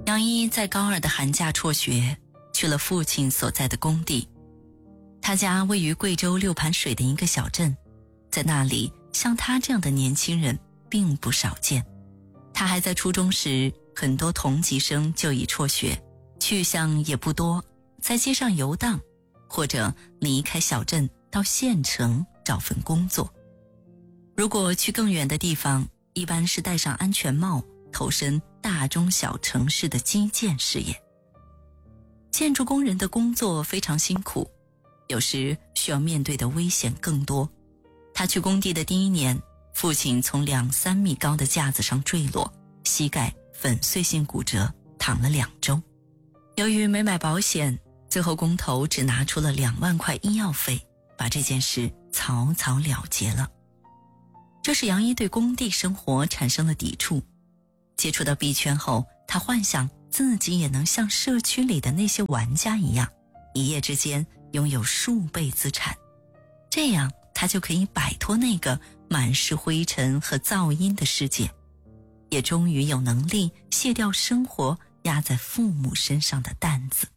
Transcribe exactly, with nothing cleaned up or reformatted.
杨一在高二的寒假辍学，去了父亲所在的工地。他家位于贵州六盘水的一个小镇，在那里像他这样的年轻人并不少见。他还在初中时，很多同级生就已辍学，去向也不多，在街上游荡，或者离开小镇到县城找份工作。如果去更远的地方，一般是戴上安全帽，投身大中小城市的基建事业。建筑工人的工作非常辛苦，有时需要面对的危险更多。他去工地的第一年，父亲从两三米高的架子上坠落，膝盖粉碎性骨折，躺了两周。由于没买保险，最后工头只拿出了两万块医药费，把这件事草草了结了。这使杨一对工地生活产生了抵触。接触到币圈后，他幻想自己也能像社区里的那些玩家一样，一夜之间拥有数倍资产，这样他就可以摆脱那个满是灰尘和噪音的世界，也终于有能力卸掉生活压在父母身上的担子。